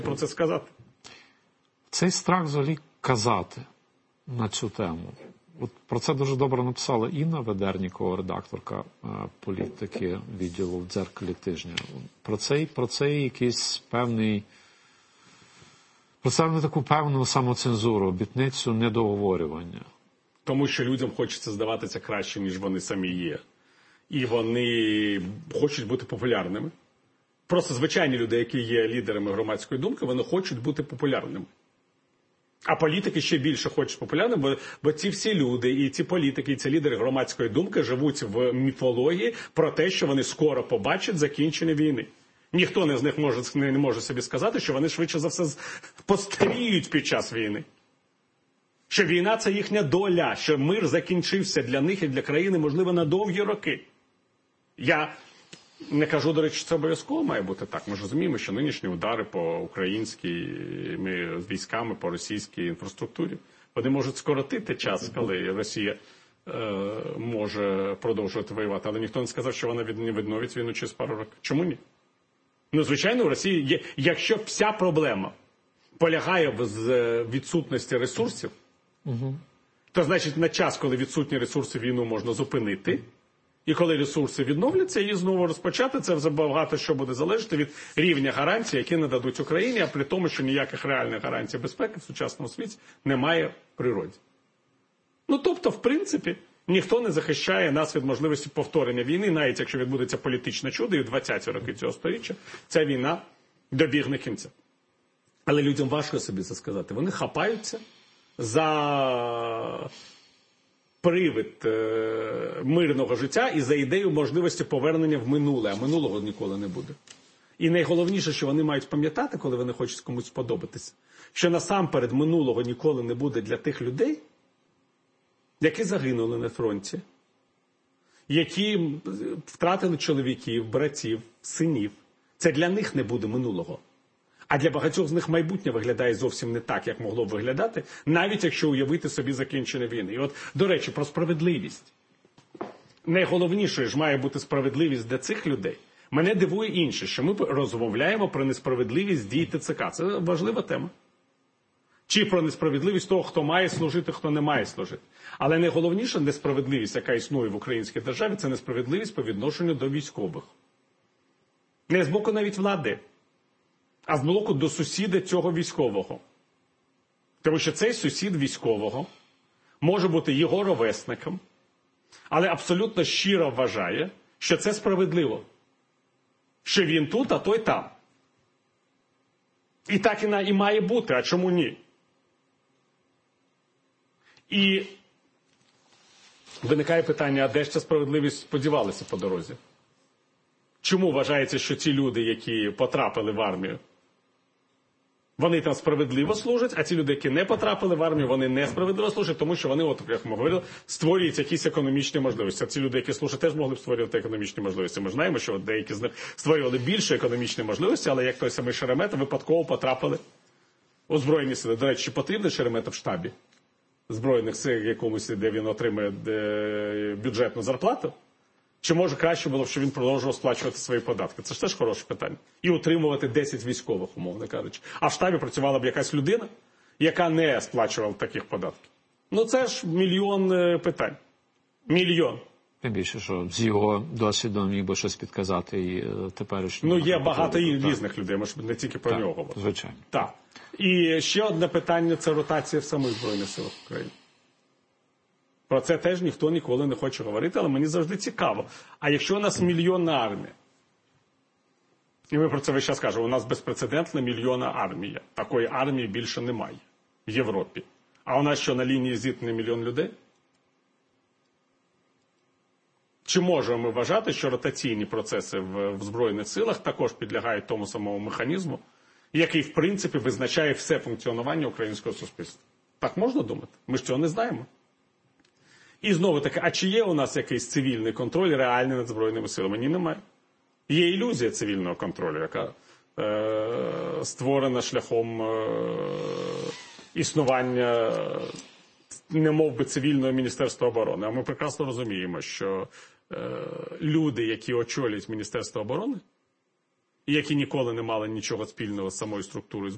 про це сказати. Цей страх взагалі казати на цю тему. От про це дуже добре написала Інна Ведернікова, редакторка політики відділу в «Дзеркалі тижня». Про цей якийсь певний, про це таку певну самоцензуру, обітницю недоговорювання. Тому що людям хочеться здаватися краще, ніж вони самі є. І вони хочуть бути популярними. Просто звичайні люди, які є лідерами громадської думки, вони хочуть бути популярними. А політики ще більше хочуть популярними, бо ці всі люди, і ці політики, і ці лідери громадської думки живуть в міфології про те, що вони скоро побачать закінчення війни. Ніхто з них не може собі сказати, що вони швидше за все постаріють під час війни. Що війна – це їхня доля, що мир закінчився для них і для країни, можливо, на довгі роки. Я не кажу, до речі, що це обов'язково має бути так. Ми ж розуміємо, що нинішні удари по українській військами, по російській інфраструктурі, вони можуть скоротити час, коли Росія може продовжувати воювати. Але ніхто не сказав, що вона не відновить війну через пару років. Чому ні? Ну, звичайно, у Росії є, якщо вся проблема полягає в відсутності ресурсів, то значить на час, коли відсутні ресурси, війну можна зупинити, і коли ресурси відновляться, її знову розпочати, це вже багато що буде залежати від рівня гарантій, які нададуть Україні, а при тому, що ніяких реальних гарантій безпеки в сучасному світі немає в природі. Ну, тобто, в принципі, ніхто не захищає нас від можливості повторення війни, навіть якщо відбудеться політичне чудо, і в 20-ті роки цього сторіччя ця війна добігне кінця. Але людям важко собі це сказати. Вони хапаються за привид мирного життя і за ідею можливості повернення в минуле, а минулого ніколи не буде. І найголовніше, що вони мають пам'ятати, коли вони хочуть комусь сподобатися, що насамперед минулого ніколи не буде для тих людей, які загинули на фронті, які втратили чоловіків, братів, синів. Це для них не буде минулого. А для багатьох з них майбутнє виглядає зовсім не так, як могло б виглядати, навіть якщо уявити собі закінчення війни. І от, до речі, про справедливість. Найголовніше ж має бути справедливість для цих людей. Мене дивує інше, що ми розмовляємо про несправедливість дій ТЦК. Це важлива тема. Чи про несправедливість того, хто має служити, хто не має служити. Але найголовніша несправедливість, яка існує в українській державі, це несправедливість по відношенню до військових. Не з боку навіть влади, а з боку до сусіда цього військового. Тому що цей сусід військового може бути його ровесником, але абсолютно щиро вважає, що це справедливо. Що він тут, а той там. І так і має бути, а чому ні? І виникає питання, а де ж ця справедливість сподівалася по дорозі? Чому вважається, що ті люди, які потрапили в армію, вони там справедливо служать, а ті люди, які не потрапили в армію, вони несправедливо служать, тому що вони, от, як ми говорили, створюють якісь економічні можливості. А ці люди, які служать, теж могли б створювати економічні можливості. Ми знаємо, що деякі з них створювали більше економічні можливості, але як той самий Шеремета випадково потрапили у Збройні сили. До речі, чи потрібен Шеремета в штабі Збройних сил якомусь, де він отримає бюджетну зарплату? Чи може краще було б, що він продовжував сплачувати свої податки? Це ж теж хороше питання. І утримувати 10 військових, умовно кажучи. А в штабі працювала б якась людина, яка не сплачувала таких податків. Ну це ж мільйон питань. Мільйон. Тим більше, що з його досвідом міг би щось підказати і теперішньому. Ну є багато різних людей, може не тільки про нього говорити. Звичайно. Так. І ще одне питання – це ротація в самих Збройних силах України. Про це теж ніхто ніколи не хоче говорити, але мені завжди цікаво. А якщо у нас мільйонна армія, і ми про це весь час кажемо, у нас безпрецедентна мільйонна армія. Такої армії більше немає в Європі. А у нас що, на лінії зіткнення мільйон людей? Чи можемо ми вважати, що ротаційні процеси в Збройних силах також підлягають тому самому механізму, який, в принципі, визначає все функціонування українського суспільства? Так можна думати? Ми ж цього не знаємо. І знову-таки, а чи є у нас якийсь цивільний контроль реальний над Збройними силами? Ні, немає. Є ілюзія цивільного контролю, яка створена шляхом існування немов би цивільного Міністерства оборони. А ми прекрасно розуміємо, що люди, які очолюють Міністерство оборони, і які ніколи не мали нічого спільного з самою структурою